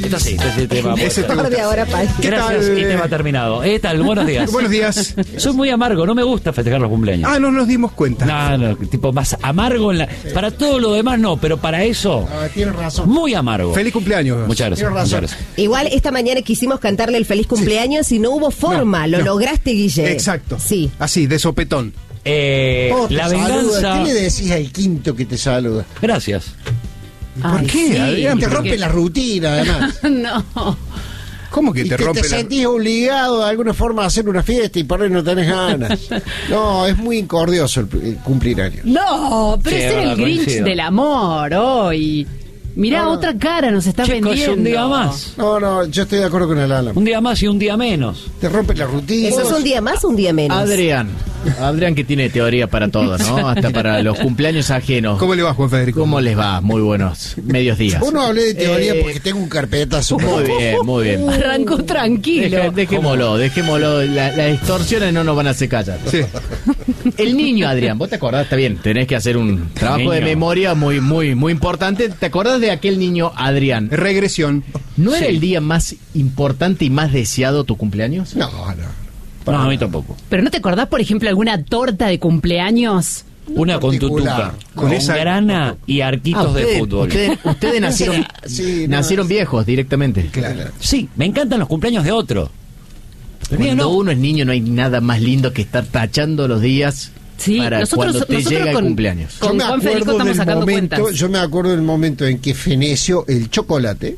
Está así, ese tema. De ahora, Gracias, y tema terminado. ¿Qué tal? Buenos días. Buenos días. Soy muy amargo, no me gusta festejar los cumpleaños. Ah, no nos dimos cuenta. No, tipo más amargo para todo lo demás no, pero para eso Tienes razón. muy amargo. Feliz cumpleaños. Muchas gracias. Tienes razón. Muchas gracias. Igual esta mañana quisimos cantarle el feliz cumpleaños y no hubo forma. Lo lograste, Guille. Exacto. Sí. Así, de sopetón. ¿Cómo te La saluda? venganza. ¿Qué le decís al quinto que te saluda? Gracias. ¿Por qué, Adrián? Te rompe la rutina, además. No. ¿Cómo que Y te rompe te sentís obligado de alguna forma a hacer una fiesta y por ahí no tenés ganas. No, es muy incordioso el cumplir años. No, pero Sí, es verdad, el Grinch coincido. del amor hoy. Mirá, otra cara nos está Chicos, vendiendo. es un día más. No, yo estoy de acuerdo con el Alan. Un día más y un día menos. Te rompe la rutina. ¿Eso es un día más o un día menos? Adrián que tiene teoría para todo, ¿no? Hasta para los cumpleaños ajenos. ¿Cómo le va, Juan Federico? ¿Cómo les va? Muy buenos medios días. Uno hablé de teoría porque tengo un carpetazo. Muy bien. Arrancó tranquilo. Dejémoslo. Las distorsiones no nos van a hacer callar. Sí. El niño, Adrián, ¿vos te acordás? Está bien, tenés que hacer un trabajo de Niño. memoria muy importante. ¿Te acordás de aquel niño, Adrián? Regresión. ¿No era Sí. el día más importante y más deseado tu cumpleaños? No. No, a mí tampoco. ¿Pero no te acordás, por ejemplo, alguna torta de cumpleaños? Una con particular. tutuca, con Esa- grana y arquitos de fútbol. Ustedes nacieron, Sí, no, nacieron viejos directamente. Claro. Sí, me encantan los cumpleaños de otro. El mío Cuando no. uno es niño no hay nada más lindo que estar tachando los días Sí, para cuando te llega el cumpleaños. Con Juan Federico estamos sacando cuentas. Yo me acuerdo del momento en que feneció el chocolate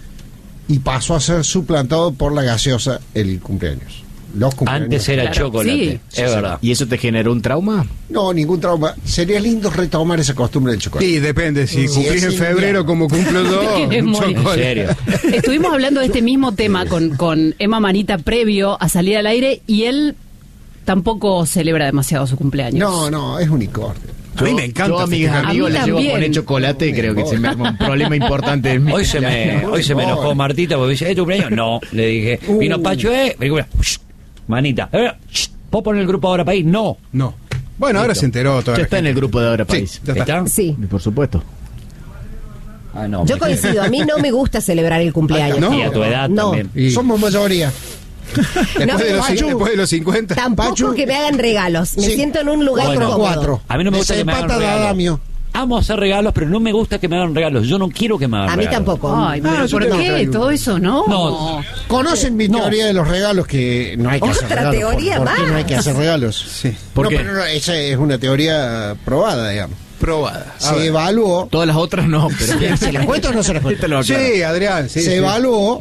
y pasó a ser suplantado por la gaseosa el cumpleaños. Los cumpleaños. Antes era Claro, chocolate, sí. es verdad. ¿Y eso te generó un trauma? No, ningún trauma. Sería lindo retomar esa costumbre del chocolate. Sí, depende. Si Sí, cumplís es en febrero invierno. como cumplo yo. Te querés un morir. En chocolate. serio. Estuvimos hablando de este mismo tema con Emma Manita previo a salir al aire y él tampoco celebra demasiado su cumpleaños. No, es unicornio. A mí me encanta. Yo a mis festejar. amigos A mí les llevo a también. poner chocolate y creo que se me arma un problema importante en mi Hoy se me enojó Martita porque dice, ¿es tu cumpleaños? No, le dije. Vino Pacho, manita. ¿Puedo poner el grupo Ahora País? No. No. Bueno, ahora se enteró toda Ya la está en gente. el grupo de Ahora Sí, País. ya está. ¿Está? Sí. Por supuesto. Ah, no. Yo coincido, a mí no me gusta celebrar el cumpleaños. ¿No? Y a tu edad No. también. Y Somos mayoría. después de los 50. Tampoco Pachu. que me hagan regalos. Me Sí. siento en un lugar Bueno, incómodo. 4. A mí no me gusta que me hagan Desempata de regalos. Adamio. Amo hacer regalos, pero no me gusta que me hagan regalos. Yo no quiero que me hagan A mí regalos. tampoco. Ay, pero yo ¿por tengo qué? que- Todo eso, ¿no? No. ¿Conocen mi No. teoría de los regalos? Que no hay que hacer Otra regalos. teoría ¿Por qué más. no hay que hacer regalos? Sí. ¿Por no, qué? pero no, esa es una teoría probada, digamos. Probada. A Se ver. evaluó. Todas las otras no, pero... ¿Se las cuento o no se las cuento? Te lo aclaro. Sí, Adrián. Sí, Se sí. evaluó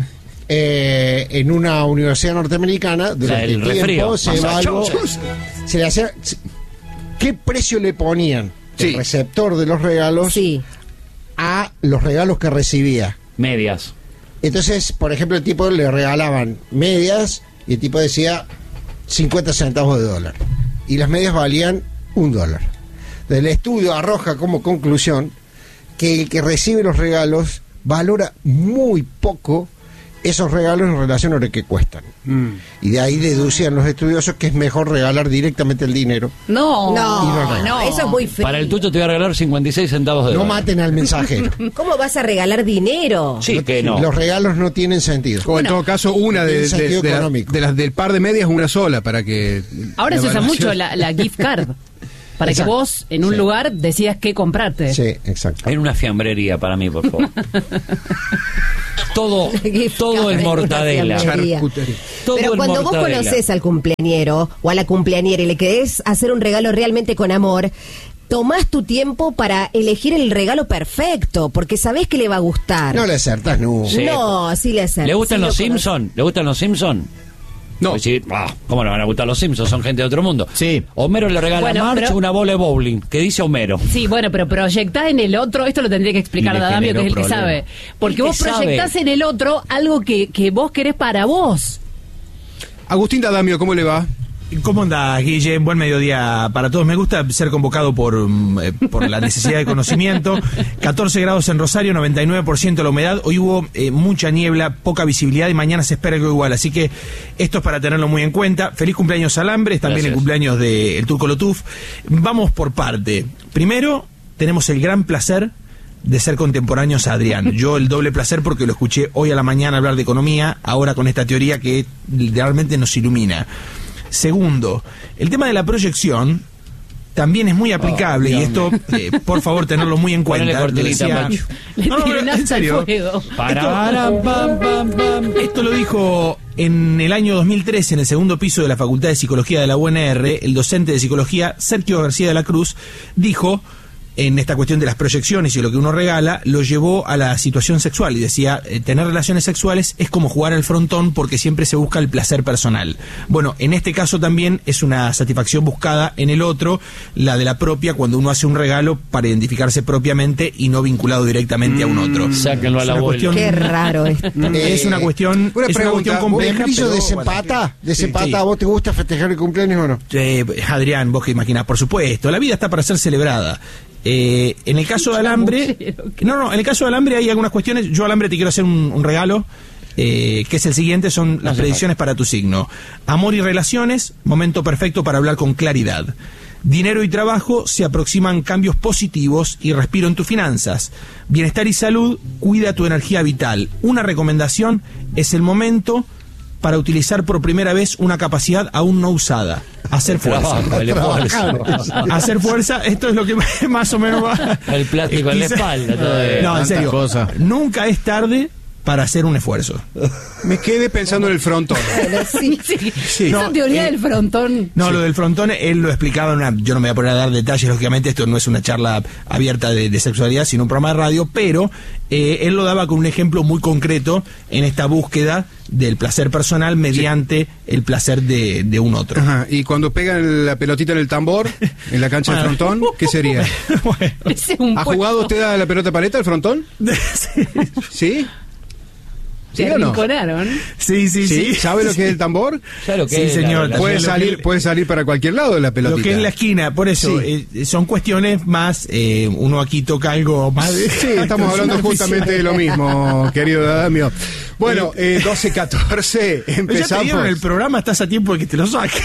en una universidad norteamericana durante del refrío. tiempo se evaluó Massachusetts. se le hacía qué precio le ponían Sí. el receptor de los regalos Sí. a los regalos que recibía. Medias. Entonces, por ejemplo, el tipo le regalaban medias y el tipo decía 50 centavos de dólar y las medias valían $1. El estudio arroja como conclusión que el que recibe los regalos valora muy poco esos regalos en relación a lo que cuestan. Y de ahí deducían los estudiosos que es mejor regalar directamente el dinero. No, No, eso es muy feo. Para el tuyo te voy a regalar 56 centavos de No dólar. maten al mensajero. ¿Cómo vas a regalar dinero? Sí, que no. Los regalos no tienen sentido. O en todo caso, una tiene de, sentido económico. de las del par de medias, una sola, para que... ahora la se usa evaluación- mucho la gift card. Para Exacto. que vos, en un Sí. lugar, decidas qué comprarte. Sí, exacto. Hay una fiambrería para mí, por favor. todo Gift todo card es en una mortadela. fiambrería. Charcutería. Todo Pero es cuando vos mortadela. conoces al cumpleañero o a la cumpleañera y le querés hacer un regalo realmente con amor, tomás tu tiempo para elegir el regalo perfecto, porque sabés que le va a gustar. No le acertás nunca. Sí. No, sí le acertás. ¿Le gustan Sí los lo conozco. Simpsons? ¿Le gustan los Simpsons? No. ¿Cómo le van a gustar los Simpsons? Son gente de otro mundo. Sí. Homero le regala Bueno, a Marge pero- una bola de bowling, que dice Homero. Sí, bueno, pero proyectá en el otro, esto lo tendría que explicar Y le Adamio, que es el que generó sabe. problema. Porque El que vos proyectás sabe. en el otro algo que vos querés para vos. Agustín D'Adamio, ¿cómo le va? ¿Cómo anda, Guille? Buen mediodía para todos. Me gusta ser convocado por la necesidad de conocimiento. 14 grados en Rosario, 99% la humedad. Hoy hubo mucha niebla, poca visibilidad y mañana se espera que igual. Así que esto es para tenerlo muy en cuenta. Feliz cumpleaños Alambres, también Gracias. el cumpleaños del Turco Lotuf. Vamos por parte. Primero, tenemos el gran placer de ser contemporáneos a Adrián. Yo el doble placer porque lo escuché hoy a la mañana hablar de economía, ahora con esta teoría que realmente nos ilumina. Segundo, el tema de la proyección también es muy aplicable, y esto, por favor, tenerlo muy en cuenta. Ponele cortinita, Pacho. En serio. Esto lo dijo en el año 2013, en el segundo piso de la Facultad de Psicología de la UNR, el docente de Psicología, Sergio García de la Cruz, dijo, en esta cuestión de las proyecciones y lo que uno regala, lo llevó a la situación sexual y decía, tener relaciones sexuales es como jugar al frontón porque siempre se busca el placer personal. Bueno, en este caso también es una satisfacción buscada en el otro, la de la propia, cuando uno hace un regalo para identificarse propiamente y no vinculado directamente a un otro. Sáquenlo a la cuestión, Qué raro esto. es una cuestión, una pregunta, compleja. ¿Membrillo pero, desempata? ¿Desempata? Sí. ¿A vos te gusta festejar el cumpleaños o no? Adrián, vos que imaginás, por supuesto, la vida está para ser celebrada. En el caso de Alambre, en el caso de Alambre hay algunas cuestiones. Yo, Alambre, te quiero hacer un regalo, que es el siguiente, son las predicciones para tu signo. Amor y relaciones, momento perfecto para hablar con claridad. Dinero y trabajo, se aproximan cambios positivos y respiro en tus finanzas. Bienestar y salud, cuida tu energía vital. Una recomendación, es el momento para utilizar por primera vez una capacidad aún no usada. Hacer fuerza. Hacer fuerza, esto es lo que más o menos va. El plástico en la espalda. No, en serio. Cosa. Nunca es tarde para hacer un esfuerzo. Me quedé pensando en el frontón. Bueno, sí. Sí. Esa teoría del frontón. No, lo del frontón, él lo explicaba yo no me voy a poner a dar detalles, lógicamente esto no es una charla abierta de sexualidad, sino un programa de radio, pero él lo daba con un ejemplo muy concreto en esta búsqueda del placer personal mediante el placer de un otro. Ajá. Y cuando pegan la pelotita en el tambor, en la cancha de frontón, ¿qué sería? Bueno. Ese es un ¿Ha puesto. jugado usted a la pelota paleta, el frontón? ¿Sí? ¿Sí Se o no? arrinconaron. Sí. ¿Sabe lo que es el tambor? ¿Sabes lo que Sí, es señor. la- Puede salir para cualquier lado de la pelotita. Lo que es la esquina, por eso, son cuestiones más, uno aquí toca algo más de... Sí, estamos hablando justamente de lo mismo, querido Adamio. Bueno, 12:14, Ya te empezamos. dieron el programa, estás a tiempo de que te lo saquen.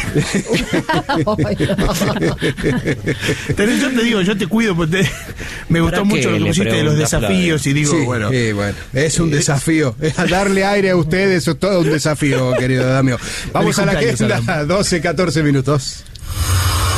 Yo te digo, yo te cuido porque me gustó ¿Para mucho qué lo que le pusiste de los preguntas, desafíos y digo, Sí, bueno. bueno, es un desafío. Darle aire a ustedes es todo un desafío, querido Adamio. Vamos a la cumpleaños, agenda, 12:14 minutos.